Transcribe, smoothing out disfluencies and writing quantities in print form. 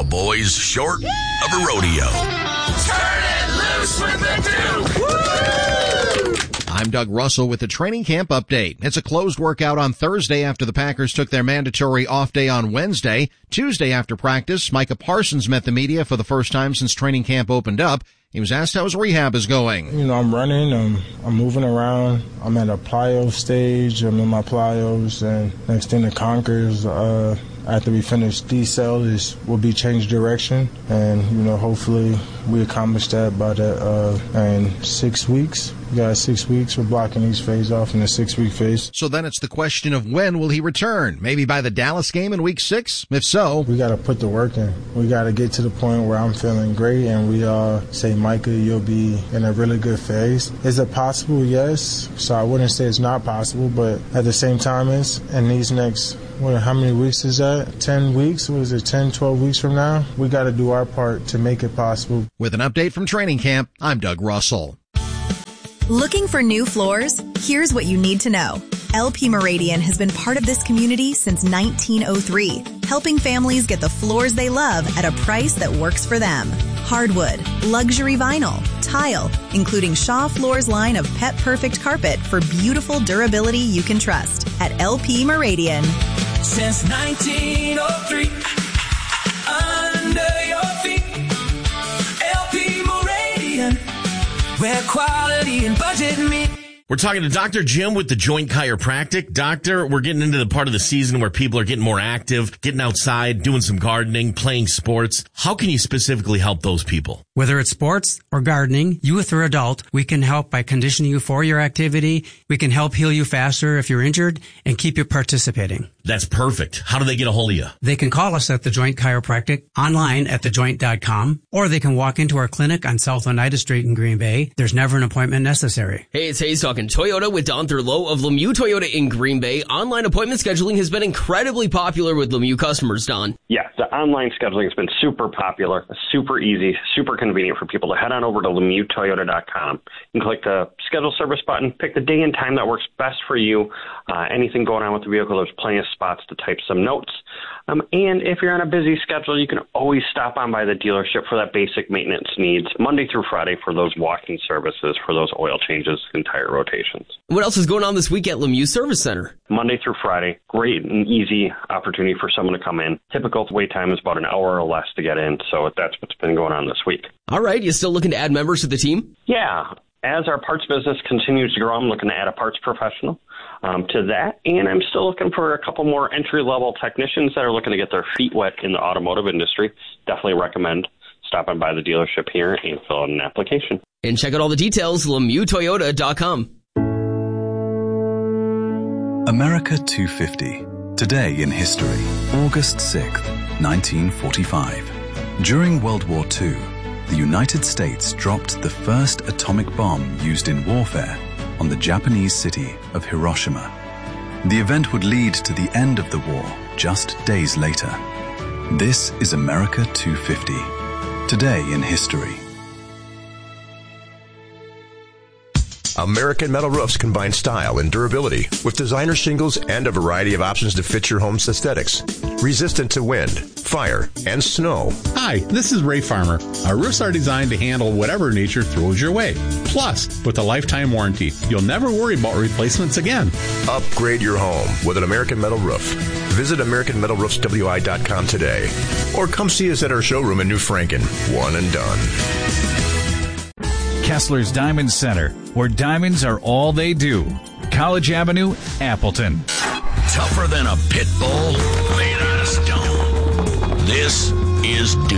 boys short of a rodeo. Turn it loose with the Duke! I'm Doug Russell with the training camp update. It's a closed workout on Thursday after the Packers took their mandatory off day on Wednesday. Tuesday after practice, Micah Parsons met the media for the first time since training camp opened up. He was asked how his rehab is going. You know, I'm running, I'm moving around. I'm at a plyo stage. I'm in my plyos, and next thing the Conquers, after we finish D-cell, will be change direction. And, you know, hopefully we accomplish that by in 6 weeks. We got 6 weeks. We're blocking each phase off in the 6-week phase. So then it's the question of when will he return? Maybe by the Dallas game in week 6? If so, we got to put the work in. We got to get to the point where I'm feeling great and we all say, Micah, you'll be in a really good phase. Is it possible? Yes. So I wouldn't say it's not possible, but at the same time, it's in these next, how many weeks is that? 10 weeks? What is it, 10, 12 weeks from now? We got to do our part to make it possible. With an update from training camp, I'm Doug Russell. Looking for new floors? Here's what you need to know. LP Meridian has been part of this community since 1903, helping families get the floors they love at a price that works for them. Hardwood, luxury vinyl, tile, including Shaw Floors line of Pet Perfect carpet for beautiful durability you can trust at LP Meridian. Since 1903, under your feet, LP Meridian, where quality and budget meet. We're talking to Dr. Jim with the Joint Chiropractic. Doctor, we're getting into the part of the season where people are getting more active, getting outside, doing some gardening, playing sports. How can you specifically help those people? Whether it's sports or gardening, youth or adult, we can help by conditioning you for your activity. We can help heal you faster if you're injured and keep you participating. That's perfect. How do they get a hold of you? They can call us at The Joint Chiropractic, online at thejoint.com, or they can walk into our clinic on South Oneida Street in Green Bay. There's never an appointment necessary. Hey, it's Hayes talking Toyota with Don Thurlow of Lemieux Toyota in Green Bay. Online appointment scheduling has been incredibly popular with Lemieux customers, Don. Yeah, the online scheduling has been super popular, super easy, super convenient for people to head on over to LemieuxToyota.com. You can click the schedule service button, pick the day and time that works best for you. Anything going on with the vehicle, there's plenty of spots to type some notes. And if you're on a busy schedule, you can always stop on by the dealership for that basic maintenance needs, Monday through Friday for those walking services, for those oil changes and tire rotations. What else is going on this week at Lemieux Service Center? Monday through Friday, great and easy opportunity for someone to come in. Typical wait time is about an hour or less to get in, so that's what's been going on this week. All right, you still looking to add members to the team? Yeah. As our parts business continues to grow, I'm looking to add a parts professional to that. And I'm still looking for a couple more entry-level technicians that are looking to get their feet wet in the automotive industry. Definitely recommend stopping by the dealership here and fill out an application. And check out all the details, LemieuxToyota.com. America 250. Today in history, August 6th, 1945. During World War II, the United States dropped the first atomic bomb used in warfare on the Japanese city of Hiroshima. The event would lead to the end of the war just days later. This is America 250. Today in history. American Metal Roofs combine style and durability with designer shingles and a variety of options to fit your home's aesthetics. Resistant to wind, fire, and snow. Hi, this is Ray Farmer. Our roofs are designed to handle whatever nature throws your way. Plus, with a lifetime warranty, you'll never worry about replacements again. Upgrade your home with an American Metal Roof. Visit AmericanMetalRoofsWI.com today. Or come see us at our showroom in New Franken. One and done. Kessler's Diamond Center, where diamonds are all they do. College Avenue, Appleton. Tougher than a pit bull, made out of stone. This is